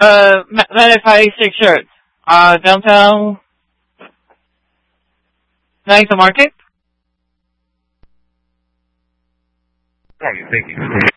Mind if I take short? Downtown Nangsa Market? Right, thank you.